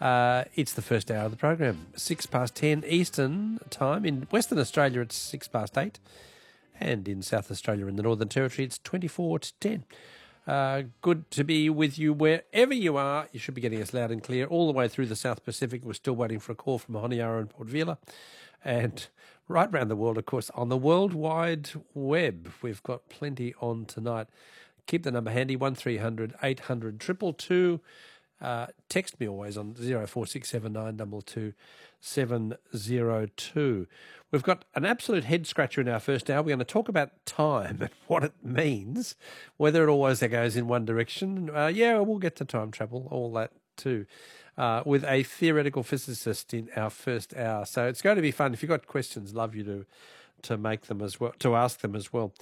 It's the first hour of the program, 10:06 Eastern time. In Western Australia, it's 8:06. And in South Australia and the Northern Territory, it's 10:24. Good to be with you wherever you are. You should be getting us loud and clear all the way through the South Pacific. We're still waiting for a call from Honiara and Port Vila. And right around the world, of course, on the World Wide Web. We've got plenty on tonight. Keep the number handy, 1300 800 222. Text me always on 0467 702. We've got an absolute head-scratcher in our first hour. We're going to talk about time and what it means, whether it always goes in one direction. We'll get to time travel, all that too, with a theoretical physicist in our first hour. So it's going to be fun. If you've got questions, love you to make them as well, to ask them as well.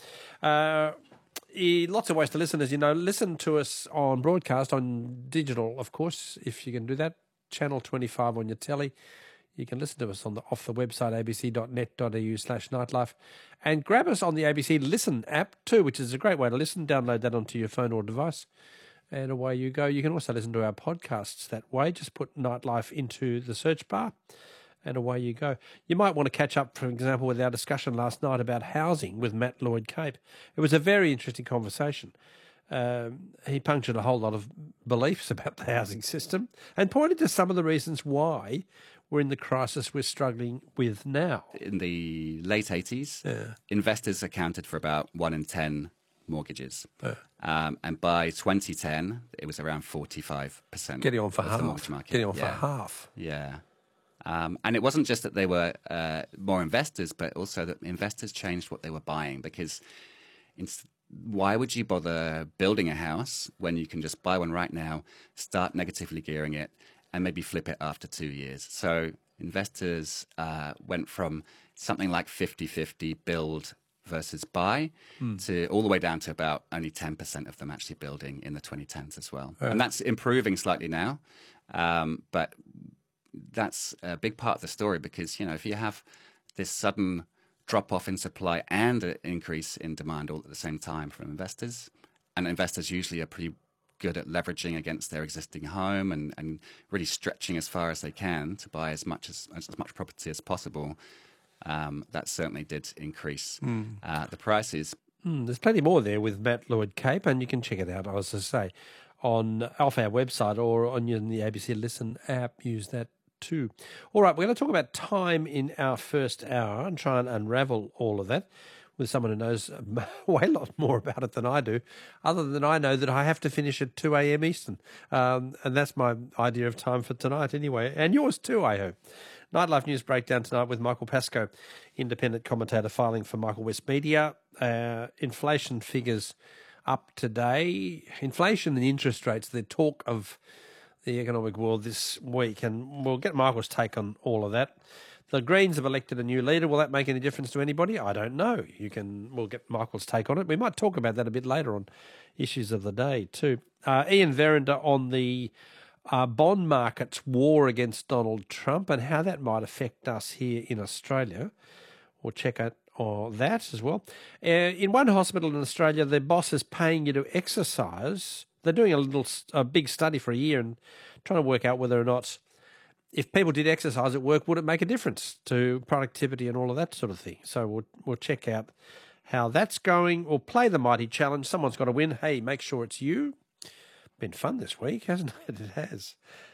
Lots of ways to listen, as you know. Listen to us on broadcast, on digital, of course, if you can do that. Channel 25 on your telly. You can listen to us off the website abc.net.au/nightlife, and grab us on the ABC Listen app too, which is a great way to listen. Download that onto your phone or device, and away you go. You can also listen to our podcasts that way. Just put Nightlife into the search bar, and away you go. You might want to catch up, for example, with our discussion last night about housing with Matt Lloyd-Cape. It was a very interesting conversation. He punctured a whole lot of beliefs about the housing system and pointed to some of the reasons why we're in the crisis we're struggling with now. In the late 80s, investors accounted for about 1 in 10 mortgages. And by 2010, it was around 45%. Getting on for half. The mortgage market. Getting on for half. Yeah. And it wasn't just that they were more investors, but also that investors changed what they were buying, because why would you bother building a house when you can just buy one right now, start negatively gearing it, and maybe flip it after 2 years? So investors went from something like 50-50 build versus buy to all the way down to about only 10% of them actually building in the 2010s as well. And that's improving slightly now, but that's a big part of the story, because, if you have this sudden drop-off in supply and an increase in demand all at the same time from investors, and investors usually are pretty good at leveraging against their existing home and really stretching as far as they can to buy as much property as possible, that certainly did increase the prices. There's plenty more there with Matt Lloyd-Cape, and you can check it out, as I say, off our website or on the ABC Listen app. Use that too. All right, we're going to talk about time in our first hour and try and unravel all of that with someone who knows way a lot more about it than I do, other than I know that I have to finish at 2 a.m. Eastern. And that's my idea of time for tonight anyway, and yours too, I hope. Nightlife News Breakdown tonight with Michael Pascoe, independent commentator filing for Michael West Media. Inflation figures up today. Inflation and interest rates, the talk of the economic world this week, and we'll get Michael's take on all of that. The Greens have elected a new leader. Will that make any difference to anybody? I don't know. We'll get Michael's take on it. We might talk about that a bit later on issues of the day too. Ian Verinder on the bond market's war against Donald Trump and how that might affect us here in Australia. We'll check out that as well. In one hospital in Australia, their boss is paying you to exercise. They're doing a big study for a year and trying to work out whether or not, if people did exercise at work, would it make a difference to productivity and all of that sort of thing? So we'll check out how that's going. We'll play the mighty challenge. Someone's got to win. Hey, make sure it's you. Been fun this week, hasn't it? It has.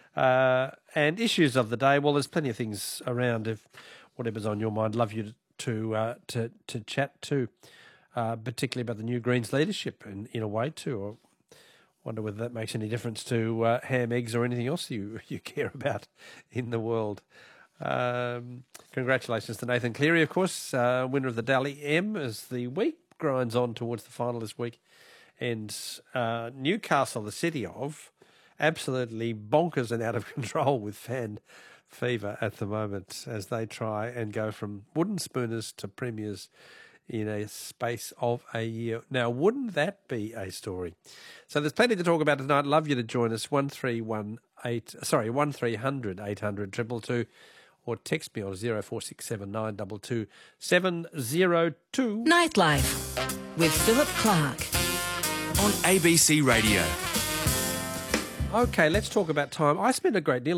And issues of the day. Well, there's plenty of things around. If whatever's on your mind, love you to chat to, particularly about the new Greens leadership in a way too. Or wonder whether that makes any difference to ham, eggs, or anything else you care about in the world. Congratulations to Nathan Cleary, of course, winner of the Dally M, as the week grinds on towards the final this week. And Newcastle, the city of, absolutely bonkers and out of control with fan fever at the moment as they try and go from wooden spooners to premiers in a space of a year. Now, wouldn't that be a story? So there's plenty to talk about tonight. Love you to join us, 1300 800 222, or text me on 0467 922 702. Nightlife with Philip Clark on ABC Radio. Okay, let's talk about time. I spent a great deal